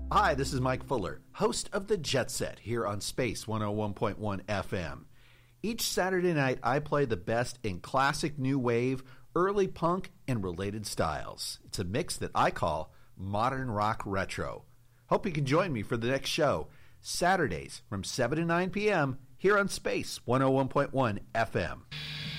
Hi, this is Mike Fuller, host of The Jet Set here on Space 101.1 FM. Each Saturday night, I play the best in classic new wave, early punk, and related styles. It's a mix that I call modern rock retro. Hope you can join me for the next show, Saturdays from 7 to 9 p.m. here on Space 101.1 FM.